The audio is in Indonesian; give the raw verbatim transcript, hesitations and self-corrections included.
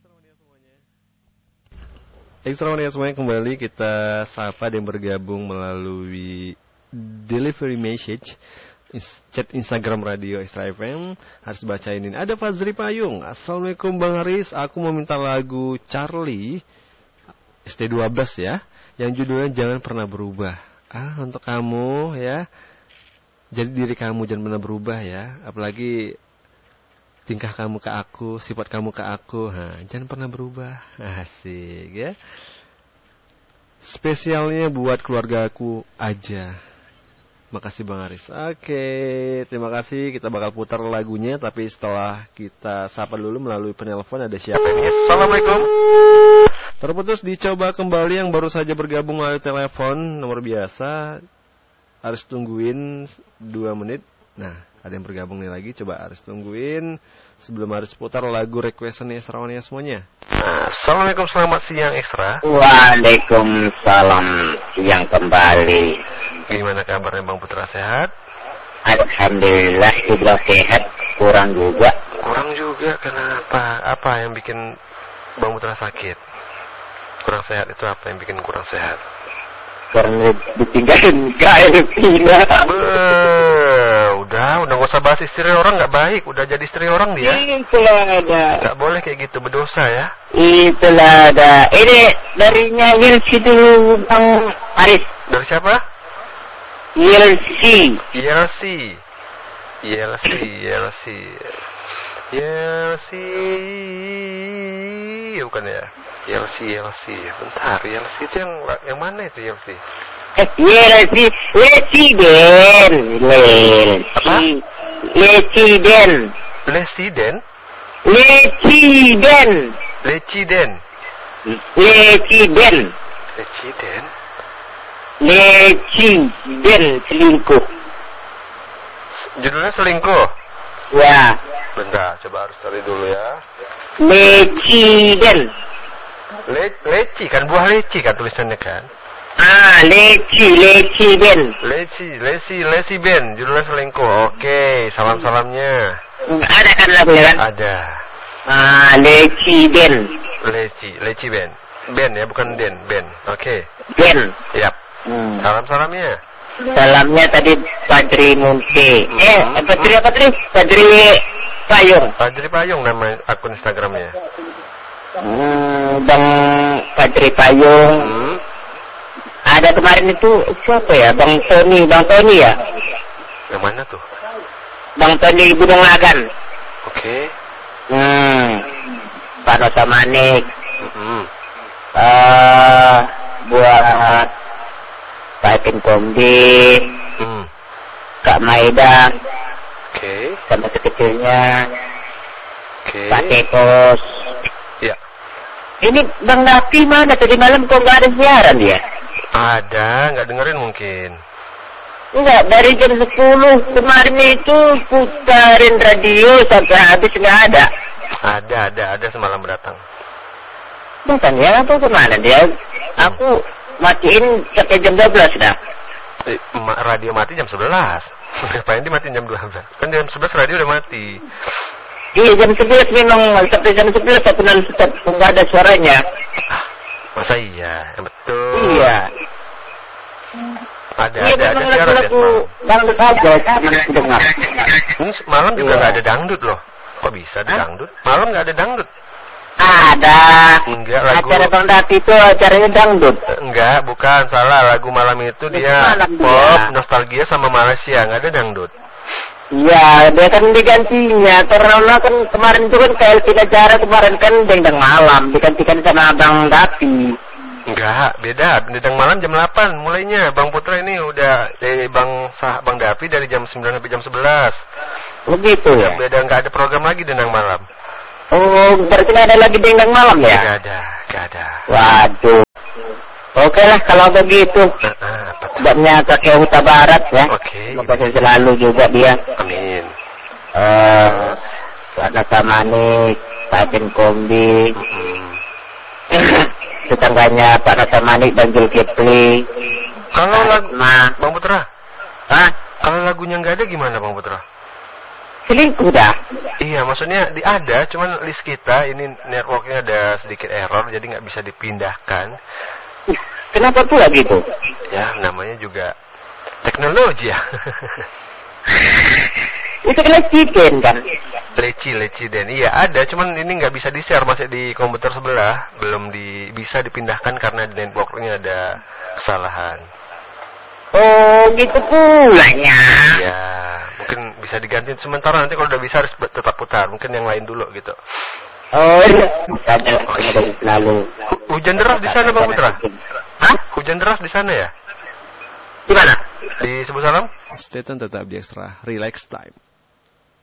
Ekstrawania semuanya, kembali kita sapa dan bergabung melalui delivery message chat Instagram Radio Extra F M. Harus bacain ini. Ada Fazri Payung. Assalamualaikum Bang Haris, aku mau minta lagu Charlie S T dua belas ya, yang judulnya Jangan Pernah Berubah. Ah, untuk kamu ya. Jadi diri kamu jangan pernah berubah ya. Apalagi tingkah kamu ke aku, sifat kamu ke aku, ha, jangan pernah berubah. Asik ya. Spesialnya buat keluarga aku aja. Makasih Bang Aris. Oke, terima kasih. Kita bakal putar lagunya, tapi setelah kita sapa dulu melalui penelpon. Ada siapa ini? Assalamualaikum. Terputus, dicoba kembali yang baru saja bergabung melalui telepon nomor biasa. Harus tungguin dua menit. Nah, ada yang bergabung nih lagi, coba harus tungguin sebelum harus putar lagu requestan Ekstrawania semuanya. Nah, Assalamualaikum, selamat siang Ekstra. Waalaikumsalam, siang kembali. Gimana kabarnya Bang Putra, sehat? Alhamdulillah sudah sehat, kurang juga. Kurang juga, kenapa? Apa yang bikin Bang Putra sakit? Kurang sehat itu apa yang bikin kurang sehat? Karena ditinggalin K L Pina. Udah, udah gak usah bahas istri orang, gak baik. Udah jadi istri orang dia. Itulah ada. Gak boleh kayak gitu, berdosa ya. Itulah ada. Ini darinya Yelsi dulu Bang Haris. Dari siapa? Yelsi. Yelsi. Yelsi, Yelsi. Yelsi. Bukan ya? Yelsi, Yelsi. Bentar, Yelsi itu yang yang mana itu Yelsi? Eh, Yelsi, Yelsi Den. Apa? Yelsi Den. Lesiden? Leciden. Leciden. Leciden. Leciden. Leciden, selingkuh. Judulnya selingkuh? Ya. Bentar, coba harus cari dulu ya. Leciden. Le leci kan, buah leci kan tulisannya kan? Ah, leci, leciden. Leci, leci, leci Ben, judulnya selingkuh. Oke, salam-salamnya. Ada kan lagunya kan? Ada. Ah, leciden. Leci, leci Ben. Ben ya, bukan Den, Ben. Oke. Ben. Yap. Hmm. Salam-salamnya. Salamnya tadi Fadri Munti. Hmm. Eh, Fadri apa tadi? Fadri Payung. Fadri Payung nama akun Instagramnya. Hmm, Bang Fadri Payung. Hmm. Ada kemarin itu siapa ya? Bang Tony, Bang Tony ya? Yang mana tuh? Bang Tony Gunung Lagan. Oke. Okay. Hmm. Pak Nosa Manik. Hmm. Uh, buat Pak Epin Kombi. Hmm. Kak Maida. Oke. Okay. Sama sekecilnya. Oke. Okay. Pak Tekos. Ya. Ini Bang Nafi mana? Tadi malam kok nggak ada siaran dia? Ada, nggak dengerin mungkin. Enggak, dari jam sepuluh kemarin itu putarin radio sampai habis nggak ada. Ada, ada, ada semalam datang. Bukan ya, atau kemana dia? Aku matiin sampai jam dua belas dah. Eh, radio mati jam sebelas. Ngapain dimatiin jam dua belas? Kan jam sebelas radio udah mati. Iya, jam sebelas memang sampai jam sebelas aku nanti tetap nggak ada suaranya. Ah, masa iya? Ya, betul. Iya. Ada, iya, ada, ada siaran siaran lagu dangdut aja, kan dengar. Ini malam juga iya. nggak ada dangdut loh. Kok bisa ada Hah? dangdut? Malam nggak ada dangdut. Ada. Enggak, lagu acara Bang Dati itu acaranya dangdut. Enggak, bukan, salah. Lagu malam itu Terus dia pop, dia. nostalgia sama Malaysia, nggak ada dangdut. Iya, dia kan digantinya. Karena kan kemarin itu kan K L P acara kemarin kan dendang malam digantikan sama Bang Dati. Enggak, beda. Dendang malam jam delapan mulainya. Bang Putra ini udah eh, Bang Sah, Bang Dapi dari jam sembilan sampai jam sebelas. Begitu ya? Beda, enggak ada program lagi dendang malam. Oh, berarti nggak ada lagi dendang malam ya? Enggak ada, enggak ada. Waduh. Oke lah kalau begitu. Sebabnya kakek Huta Barat ya. Oke. Semoga selalu juga dia. Amin. Eh, Pak Nasa Manik, Pak Epin Kombi. Tetangganya Pak Nasa Manik dan Zulkifli. Kalau lagu Ma. Bang Putra. Hah? Kalau lagunya nggak ada gimana Bang Putra? Selingkuh dah. Iya, maksudnya di ada, cuman list kita ini networknya ada sedikit error, jadi nggak bisa dipindahkan. Kenapa pula gitu? Ya, namanya juga teknologi ya. Itu kan chicken kan? Leci, leci dan iya ada, cuman ini nggak bisa di share, masih di komputer sebelah, belum di, bisa dipindahkan karena di networknya ada kesalahan. Oh, gitu pulanya. Ya, mungkin bisa diganti sementara, nanti kalau udah bisa harus tetap putar, mungkin yang lain dulu gitu. Oh, ada selalu. Hujan deras di sana Bang Putra? Hah? Hujan deras di sana ya? Di mana? Di Sebu Salam? Stay tune tetap di Extra Relax Time.